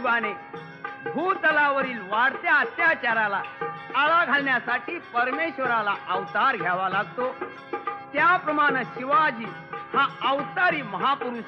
नशिबाने भूतलावरील वाढत्या अत्याचाराला आळा घालण्यासाठी परमेश्वराला अवतार घ्यावा लागतो. त्याप्रमाणे शिवाजी हा अवतारी महापुरुष